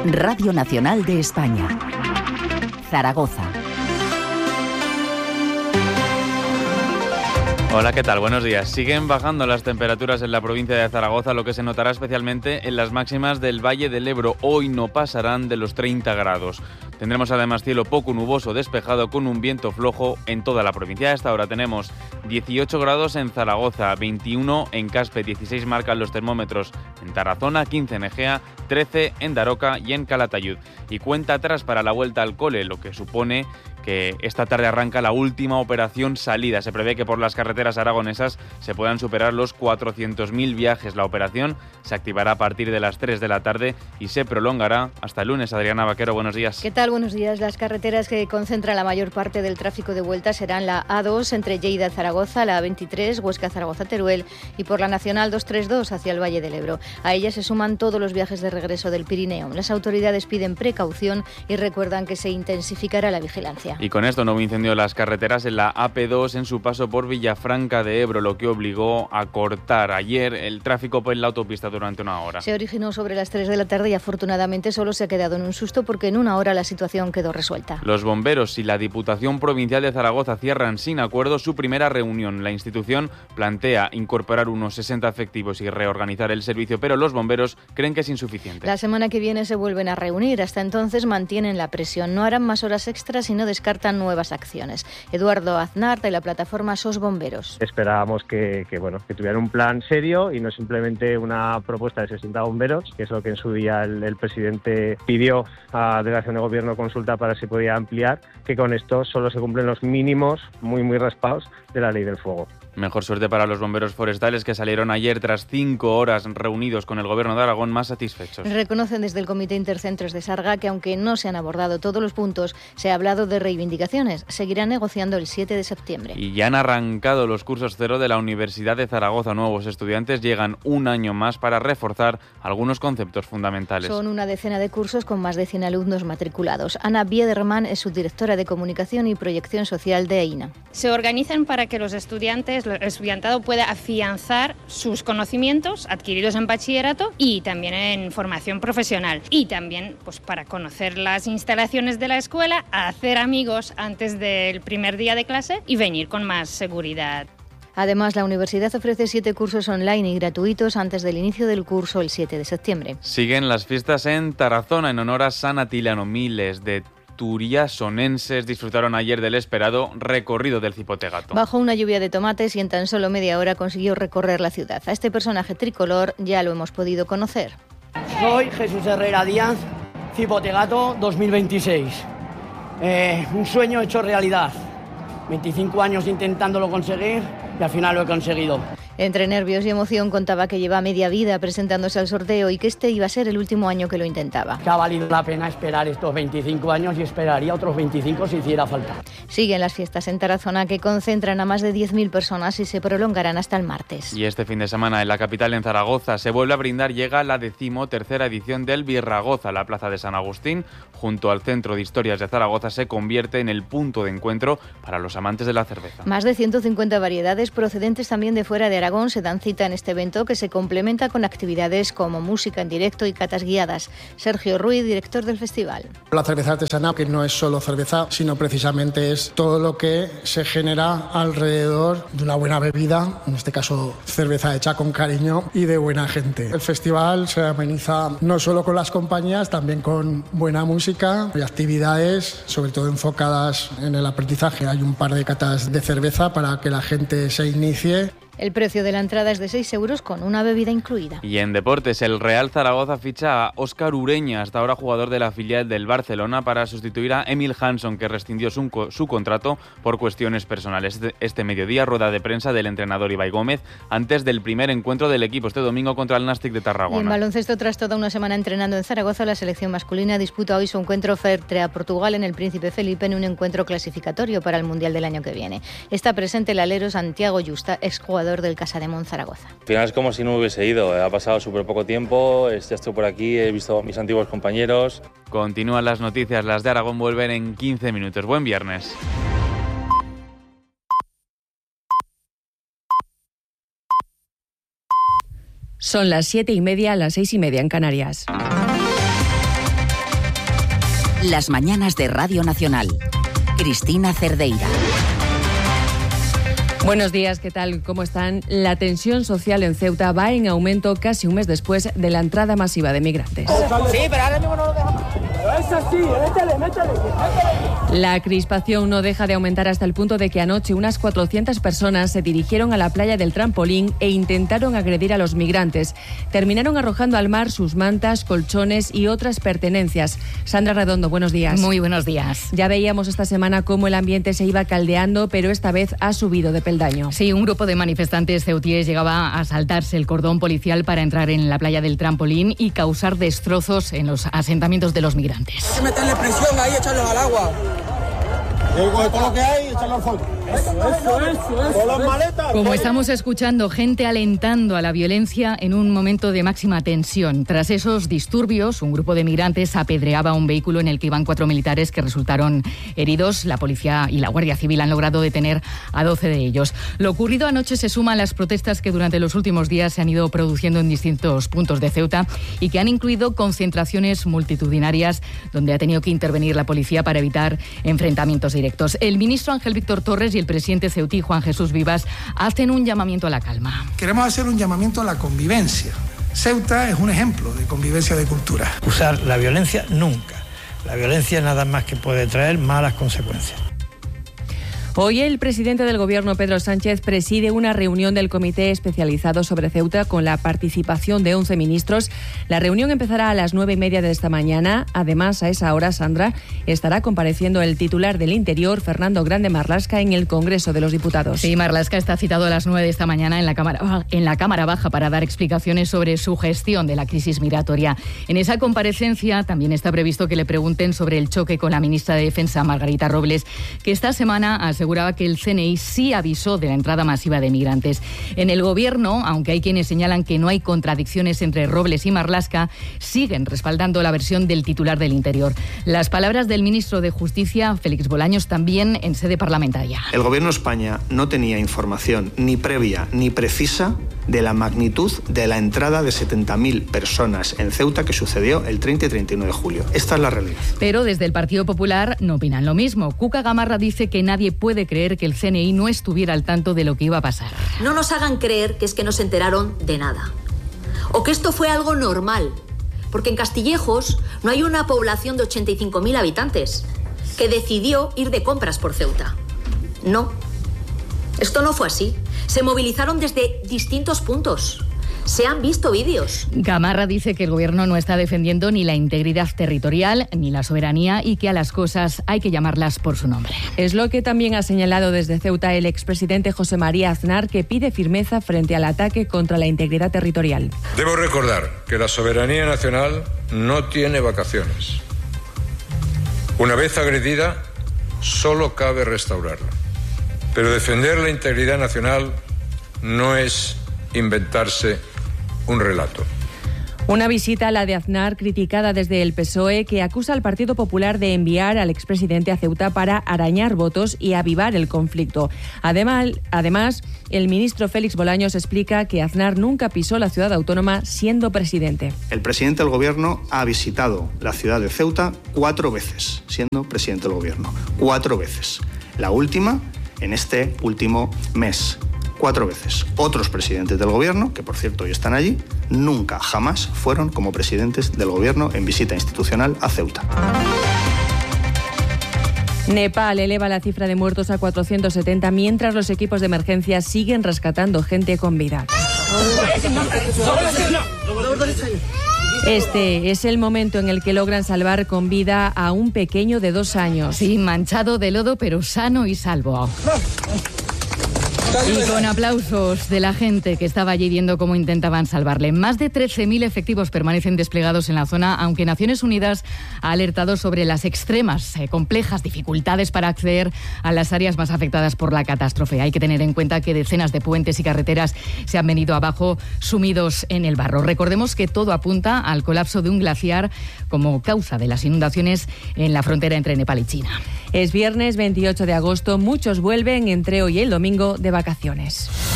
Radio Nacional de España. Zaragoza. Hola, ¿qué tal? Buenos días. Siguen bajando las temperaturas en la provincia de Zaragoza, lo que se notará especialmente en las máximas del Valle del Ebro. Hoy no pasarán de los 30 grados. Tendremos además cielo poco nuboso despejado con un viento flojo en toda la provincia. A esta hora tenemos 18 grados en Zaragoza, 21 en Caspe, 16 marcan los termómetros en Tarazona, 15 en Egea, 13 en Daroca y en Calatayud. Y cuenta atrás para la vuelta al cole, lo que supone que esta tarde arranca la última operación salida. Se prevé que por las carreteras aragonesas se puedan superar los 400.000 viajes. La operación se activará a partir de las 3 de la tarde y se prolongará hasta el lunes. Adriana Vaquero, buenos días. ¿Qué tal? Buenos días. Las carreteras que concentran la mayor parte del tráfico de vuelta serán la A2 entre Lleida y Zaragoza, la A23 Huesca-Zaragoza-Teruel y por la Nacional 232 hacia el Valle del Ebro. A ellas se suman todos los viajes de regreso del Pirineo. Las autoridades piden precaución y recuerdan que se intensificará la vigilancia. Y con esto, nuevo incendio de las carreteras en la AP2 en su paso por Villafranca de Ebro, lo que obligó a cortar ayer el tráfico por la autopista durante una hora. Se originó sobre las 3 de la tarde y afortunadamente solo se ha quedado en un susto porque en una hora la situación quedó resuelta. Los bomberos y la Diputación Provincial de Zaragoza cierran sin acuerdo su primera reunión. La institución plantea incorporar unos 60 efectivos y reorganizar el servicio, pero los bomberos creen que es insuficiente. La semana que viene se vuelven a reunir. Hasta entonces mantienen la presión. No harán más horas extras y no descartan nuevas acciones. Eduardo Aznar, de la plataforma SOS Bomberos. Esperábamos que tuvieran un plan serio y no simplemente una propuesta de 60 bomberos, que es lo que en su día el presidente pidió a la delegación de gobierno consulta para si podía ampliar, que con esto solo se cumplen los mínimos muy raspados de la ley del fuego. Mejor suerte para los bomberos forestales que salieron ayer tras 5 horas reunidos con el Gobierno de Aragón más satisfechos. Reconocen desde el Comité Intercentros de Sarga que aunque no se han abordado todos los puntos, se ha hablado de reivindicaciones. Seguirán negociando el 7 de septiembre. Y ya han arrancado los cursos cero de la Universidad de Zaragoza. Nuevos estudiantes llegan un año más para reforzar algunos conceptos fundamentales. Son una decena de cursos con más de 100 alumnos matriculados. Ana Biederman es subdirectora de Comunicación y Proyección Social de EINA. Se organizan para que el estudiantado pueda afianzar sus conocimientos adquiridos en bachillerato y también en formación profesional. Y también para conocer las instalaciones de la escuela, hacer amigos antes del primer día de clase y venir con más seguridad. Además, la universidad ofrece 7 cursos online y gratuitos antes del inicio del curso el 7 de septiembre. Siguen las fiestas en Tarazona en honor a San Atilano. Miles de turiasonenses disfrutaron ayer del esperado recorrido del Cipote-Gato. Bajo una lluvia de tomates y en tan solo media hora consiguió recorrer la ciudad. A este personaje tricolor ya lo hemos podido conocer. Soy Jesús Herrera Díaz, Cipote-Gato 2026. Un sueño hecho realidad. 25 años intentándolo conseguir y al final lo he conseguido. Entre nervios y emoción contaba que lleva media vida presentándose al sorteo y que este iba a ser el último año que lo intentaba. Que ha valido la pena esperar estos 25 años y esperaría otros 25 si hiciera falta. Siguen las fiestas en Tarazona que concentran a más de 10.000 personas y se prolongarán hasta el martes. Y este fin de semana en la capital, en Zaragoza, se vuelve a brindar, llega la 13ª edición del Birragoza. La plaza de San Agustín, junto al Centro de Historias de Zaragoza, se convierte en el punto de encuentro para los amantes de la cerveza. Más de 150 variedades procedentes también de fuera de Aragón se dan cita en este evento que se complementa con actividades como música en directo y catas guiadas. Sergio Ruiz, director del festival. La cerveza artesanal, que no es solo cerveza, sino precisamente es todo lo que se genera alrededor de una buena bebida, en este caso cerveza hecha con cariño y de buena gente. El festival se ameniza no solo con las compañías, también con buena música y actividades, sobre todo enfocadas en el aprendizaje. Hay un par de catas de cerveza para que la gente se inicie. El precio de la entrada es de 6 euros con una bebida incluida. Y en deportes, el Real Zaragoza ficha a Óscar Ureña, hasta ahora jugador de la filial del Barcelona, para sustituir a Emil Hansson, que rescindió su contrato por cuestiones personales. Este mediodía, rueda de prensa del entrenador Ibai Gómez antes del primer encuentro del equipo este domingo contra el Nàstic de Tarragona. Y en baloncesto, tras toda una semana entrenando en Zaragoza, la selección masculina disputa hoy su encuentro frente a Portugal en el Príncipe Felipe en un encuentro clasificatorio para el Mundial del año que viene. Está presente el alero Santiago Justa, exjugador del Casademont Zaragoza. Al final es como si no hubiese ido, ha pasado súper poco tiempo, ya estoy por aquí, he visto a mis antiguos compañeros. Continúan las noticias, las de Aragón vuelven en 15 minutos. Buen viernes. Son las 7:30, las 6:30 en Canarias. Las mañanas de Radio Nacional. Cristina Cerdeira. Buenos días, ¿qué tal? ¿Cómo están? La tensión social en Ceuta va en aumento casi un mes después de la entrada masiva de migrantes. Sí, pero ahora mismo no lo dejamos. Es así, métele. La crispación no deja de aumentar hasta el punto de que anoche unas 400 personas se dirigieron a la playa del Trampolín e intentaron agredir a los migrantes. Terminaron arrojando al mar sus mantas, colchones y otras pertenencias. Sandra Redondo, buenos días. Muy buenos días. Ya veíamos esta semana cómo el ambiente se iba caldeando, pero esta vez ha subido de peldaño. Sí, un grupo de manifestantes ceutíes llegaba a saltarse el cordón policial para entrar en la playa del Trampolín y causar destrozos en los asentamientos de los migrantes. Hay que meterle presión ahí, echarlos al agua. Todo lo que hay, echarlo al fondo. Eso. Como estamos escuchando, gente alentando a la violencia en un momento de máxima tensión. Tras esos disturbios, un grupo de migrantes apedreaba un vehículo en el que iban 4 militares que resultaron heridos. La policía y la Guardia Civil han logrado detener a 12 de ellos. Lo ocurrido anoche se suma a las protestas que durante los últimos días se han ido produciendo en distintos puntos de Ceuta y que han incluido concentraciones multitudinarias donde ha tenido que intervenir la policía para evitar enfrentamientos directos. El ministro Ángel Víctor Torres y el presidente ceutí Juan Jesús Vivas hacen un llamamiento a la calma. Queremos hacer un llamamiento a la convivencia. Ceuta es un ejemplo de convivencia de cultura. Usar la violencia nunca. La violencia nada más que puede traer malas consecuencias. Hoy el presidente del Gobierno, Pedro Sánchez, preside una reunión del Comité Especializado sobre Ceuta con la participación de 11 ministros. La reunión empezará a las 9:30 de esta mañana. Además, a esa hora, Sandra, estará compareciendo el titular del Interior, Fernando Grande Marlaska, en el Congreso de los Diputados. Sí, Marlaska está citado a las 9 de esta mañana en la Cámara Baja para dar explicaciones sobre su gestión de la crisis migratoria. En esa comparecencia también está previsto que le pregunten sobre el choque con la ministra de Defensa, Margarita Robles, que esta semana aseguraba que el CNI sí avisó de la entrada masiva de migrantes. En el Gobierno, aunque hay quienes señalan que no hay contradicciones entre Robles y Marlaska, siguen respaldando la versión del titular del Interior. Las palabras del ministro de Justicia, Félix Bolaños, también en sede parlamentaria. El Gobierno de España no tenía información ni previa ni precisa de la magnitud de la entrada de 70.000 personas en Ceuta que sucedió el 30 y 31 de julio. Esta es la realidad. Pero desde el Partido Popular no opinan lo mismo. Cuca Gamarra dice que nadie puede creer que el CNI no estuviera al tanto de lo que iba a pasar. No nos hagan creer que es que no se enteraron de nada. O que esto fue algo normal. Porque en Castillejos no hay una población de 85.000 habitantes que decidió ir de compras por Ceuta. No. Esto no fue así. Se movilizaron desde distintos puntos. Se han visto vídeos. Gamarra dice que el Gobierno no está defendiendo ni la integridad territorial ni la soberanía y que a las cosas hay que llamarlas por su nombre. Es lo que también ha señalado desde Ceuta el expresidente José María Aznar, que pide firmeza frente al ataque contra la integridad territorial. Debo recordar que la soberanía nacional no tiene vacaciones. Una vez agredida, solo cabe restaurarla. Pero defender la integridad nacional no es inventarse un relato. Una visita a la de Aznar criticada desde el PSOE, que acusa al Partido Popular de enviar al expresidente a Ceuta para arañar votos y avivar el conflicto. Además, el ministro Félix Bolaños explica que Aznar nunca pisó la ciudad autónoma siendo presidente. El presidente del Gobierno ha visitado la ciudad de Ceuta 4 veces, siendo presidente del Gobierno. 4 veces. La última en este último mes. 4 veces. Otros presidentes del Gobierno, que por cierto hoy están allí, nunca, jamás fueron como presidentes del Gobierno en visita institucional a Ceuta. Nepal eleva la cifra de muertos a 470, mientras los equipos de emergencia siguen rescatando gente con vida. Este es el momento en el que logran salvar con vida a un pequeño de 2 años. Sí, manchado de lodo, pero sano y salvo. Y con aplausos de la gente que estaba allí viendo cómo intentaban salvarle. Más de 13.000 efectivos permanecen desplegados en la zona, aunque Naciones Unidas ha alertado sobre las extremas, complejas dificultades para acceder a las áreas más afectadas por la catástrofe. Hay que tener en cuenta que decenas de puentes y carreteras se han venido abajo, sumidos en el barro. Recordemos que todo apunta al colapso de un glaciar como causa de las inundaciones en la frontera entre Nepal y China. Es viernes 28 de agosto, muchos vuelven entre hoy y el domingo de vacaciones.